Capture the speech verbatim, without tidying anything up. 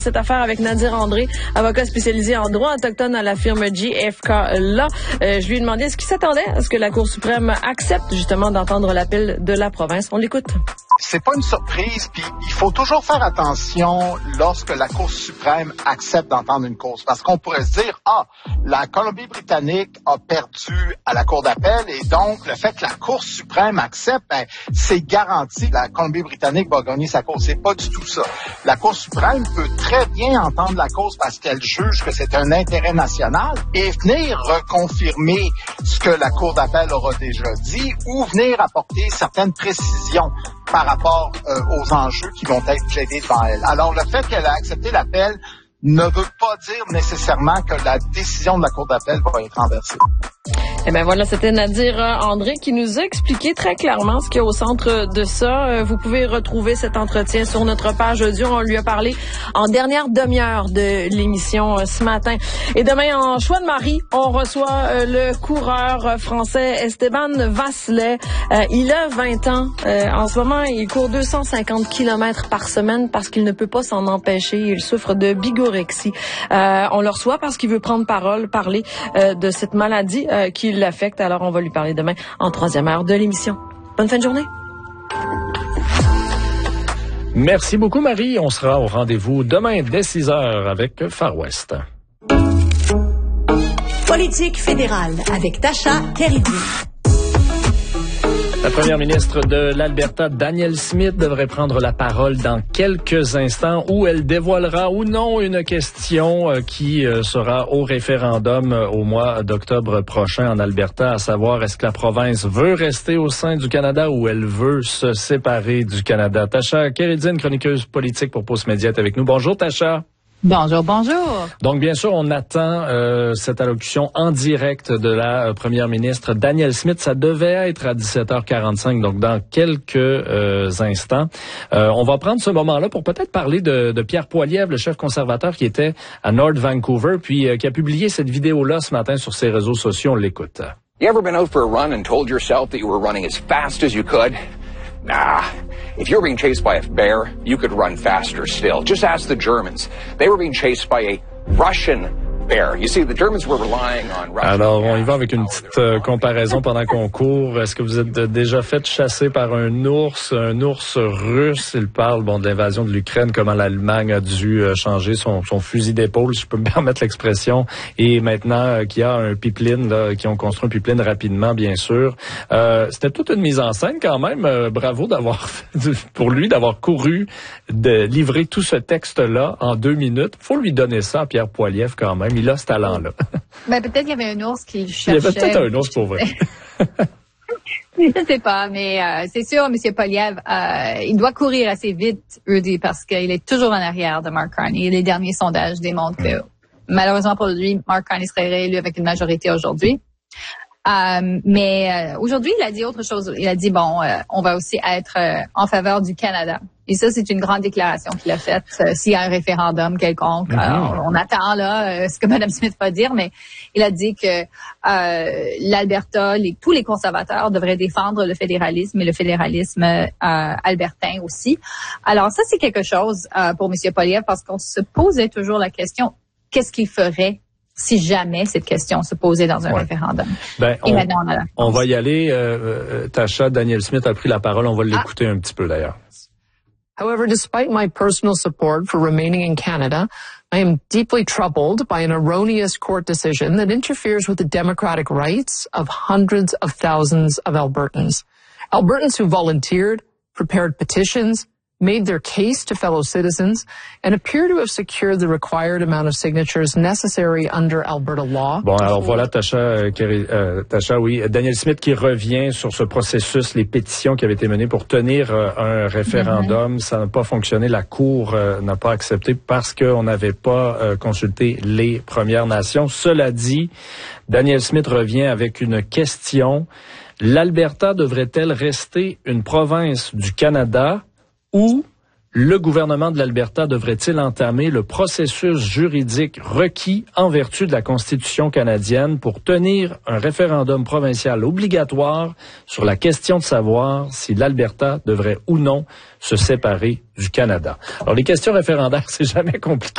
Cette affaire avec Nadir André, avocat spécialisé en droit autochtone à la firme G F K Law. Euh, je lui ai demandé est-ce qu'il s'attendait à ce que la Cour suprême accepte justement d'entendre l'appel de la province. On l'écoute. C'est pas une surprise, puis il faut toujours faire attention lorsque la Cour suprême accepte d'entendre une cause, parce qu'on pourrait se dire, ah, la Colombie-Britannique a perdu à la Cour d'appel, et donc le fait que la Cour suprême accepte, ben, c'est garanti que la Colombie-Britannique va gagner sa cause. C'est pas du tout ça. La Cour suprême peut très bien entendre la cause parce qu'elle juge que c'est un intérêt national et venir reconfirmer ce que la Cour d'appel aura déjà dit ou venir apporter certaines précisions par rapport euh, aux enjeux qui vont être plaidés devant elle. Alors, le fait qu'elle a accepté l'appel ne veut pas dire nécessairement que la décision de la Cour d'appel va être renversée. Eh bien voilà, c'était Nadir André qui nous a expliqué très clairement ce qu'il y a au centre de ça. Vous pouvez retrouver cet entretien sur notre page audio. On lui a parlé en dernière demi-heure de l'émission ce matin. Et demain, en Choix de Marie, on reçoit le coureur français Esteban Vasselet. Il a vingt ans. En ce moment, il court deux cent cinquante kilomètres par semaine parce qu'il ne peut pas s'en empêcher. Il souffre de bigorexie. On le reçoit parce qu'il veut prendre parole, parler de cette maladie qui l'affecte. Alors, on va lui parler demain en troisième heure de l'émission. Bonne fin de journée. Merci beaucoup, Marie. On sera au rendez-vous demain dès six heures avec Far West. Politique fédérale avec Tasha Keridine. La première ministre de l'Alberta, Danielle Smith, devrait prendre la parole dans quelques instants où elle dévoilera ou non une question qui sera au référendum au mois d'octobre prochain en Alberta, à savoir est-ce que la province veut rester au sein du Canada ou elle veut se séparer du Canada. Tasha Keridine, chroniqueuse politique pour Pulse Média, est avec nous. Bonjour Tasha. Bonjour, bonjour. Donc, bien sûr, on attend euh, cette allocution en direct de la euh, première ministre Danielle Smith. Ça devait être à dix-sept heures quarante-cinq, donc dans quelques euh, instants. Euh, on va prendre ce moment-là pour peut-être parler de, de Pierre Poilievre, le chef conservateur qui était à North Vancouver, puis euh, qui a publié cette vidéo-là ce matin sur ses réseaux sociaux. On l'écoute. You ever been out for a run and told yourself that you were running as fast as you could? Nah. If you were being chased by a bear, you could run faster still. Just ask the Germans. They were being chased by a Russian bear. You see, the Germans were relying on Russian. Alors, on y va avec une petite euh, comparaison pendant qu'on court. Est-ce que vous êtes déjà fait chasser par un ours, un ours russe? Il parle, bon, de l'invasion de l'Ukraine, comment l'Allemagne a dû euh, changer son, son fusil d'épaule, si je peux me permettre l'expression, et maintenant euh, qu'il y a un pipeline, là, qui ont construit un pipeline rapidement, bien sûr. Euh, c'était toute une mise en scène quand même. Euh, bravo d'avoir, pour lui, d'avoir couru, de livrer tout ce texte-là en deux minutes. Faut lui donner ça à Pierre Poilievre quand même. Il a ce talent-là. Ben, peut-être qu'il y avait un ours qui le cherchait. Il y avait peut-être un ours pour vrai. Je ne sais pas, mais euh, c'est sûr, M. Poilievre, euh, il doit courir assez vite, Rudy, parce qu'il est toujours en arrière de Mark Carney. Les derniers sondages démontrent que, mm. malheureusement pour lui, Mark Carney serait réélu avec une majorité aujourd'hui. Euh, mais euh, aujourd'hui, il a dit autre chose. Il a dit, bon, euh, on va aussi être euh, en faveur du Canada. Et ça, c'est une grande déclaration qu'il a faite. Euh, s'il y a un référendum quelconque, mm-hmm. alors, on attend là euh, ce que Mme Smith va dire, mais il a dit que euh, l'Alberta, les, tous les conservateurs devraient défendre le fédéralisme et le fédéralisme euh, albertain aussi. Alors ça, c'est quelque chose euh, pour M. Poilievre parce qu'on se posait toujours la question, qu'est-ce qu'il ferait si jamais cette question se posait dans un ouais. référendum. Ben, Et on, maintenant, on a la on va y aller. Euh, Tasha, Danielle Smith a pris la parole. On va l'écouter ah. un petit peu d'ailleurs. However, despite my personal support for remaining in Canada, I am deeply troubled by an erroneous court decision that interferes with the democratic rights of hundreds of thousands of Albertans. Albertans who volunteered, prepared petitions, made their case to fellow citizens, and appear to have secured the required amount of signatures necessary under Alberta law. Bon, alors voilà, Tasha, euh, euh, Tasha, oui, Danielle Smith qui revient sur ce processus, les pétitions qui avaient été menées pour tenir euh, un référendum. Mm-hmm. Ça n'a pas fonctionné. La Cour euh, n'a pas accepté parce qu'on n'avait pas euh, consulté les Premières Nations. Cela dit, Danielle Smith revient avec une question. L'Alberta devrait-elle rester une province du Canada ou le gouvernement de l'Alberta devrait-il entamer le processus juridique requis en vertu de la Constitution canadienne pour tenir un référendum provincial obligatoire sur la question de savoir si l'Alberta devrait ou non se séparer du Canada? Alors, les questions référendaires, c'est jamais compliqué.